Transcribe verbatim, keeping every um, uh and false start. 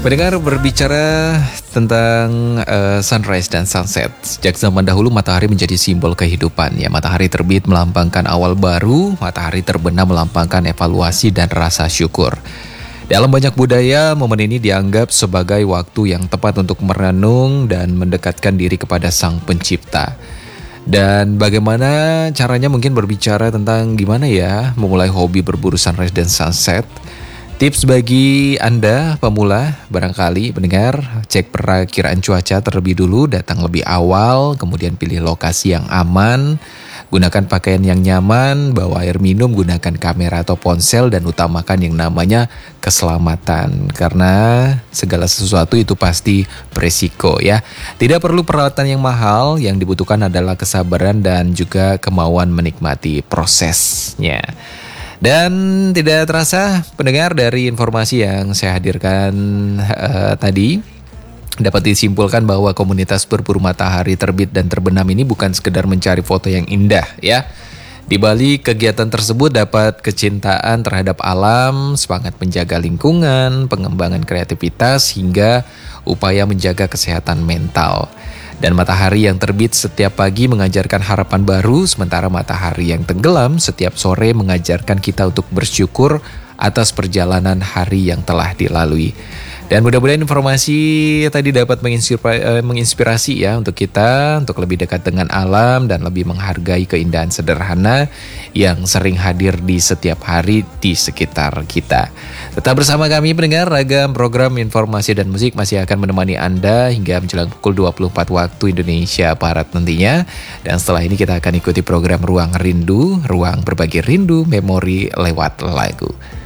Pendengar, berbicara tentang uh, sunrise dan sunset. Sejak zaman dahulu matahari menjadi simbol kehidupan. Ya, matahari terbit melambangkan awal baru, matahari terbenam melambangkan evaluasi dan rasa syukur. Dalam banyak budaya, momen ini dianggap sebagai waktu yang tepat untuk merenung dan mendekatkan diri kepada Sang Pencipta. Dan bagaimana caranya, mungkin berbicara tentang gimana ya memulai hobi berburu sunrise dan sunset. Tips bagi Anda pemula, barangkali pendengar, cek perakiraan cuaca terlebih dulu, datang lebih awal, kemudian pilih lokasi yang aman, gunakan pakaian yang nyaman, bawa air minum, gunakan kamera atau ponsel, dan utamakan yang namanya keselamatan. Karena segala sesuatu itu pasti beresiko ya. Tidak perlu peralatan yang mahal, yang dibutuhkan adalah kesabaran dan juga kemauan menikmati prosesnya. Dan tidak terasa pendengar, dari informasi yang saya hadirkan uh, tadi dapat disimpulkan bahwa komunitas berburu matahari terbit dan terbenam ini bukan sekedar mencari foto yang indah ya. Di balik kegiatan tersebut dapat kecintaan terhadap alam, semangat menjaga lingkungan, pengembangan kreativitas hingga upaya menjaga kesehatan mental. Dan matahari yang terbit setiap pagi mengajarkan harapan baru, sementara matahari yang tenggelam setiap sore mengajarkan kita untuk bersyukur atas perjalanan hari yang telah dilalui. Dan mudah-mudahan informasi tadi dapat menginspirasi, menginspirasi ya untuk kita, untuk lebih dekat dengan alam dan lebih menghargai keindahan sederhana yang sering hadir di setiap hari di sekitar kita. Tetap bersama kami pendengar, ragam program informasi dan musik masih akan menemani Anda hingga menjelang pukul dua puluh empat waktu Indonesia Barat nantinya. Dan setelah ini kita akan ikuti program Ruang Rindu, ruang berbagi rindu, memori lewat lagu.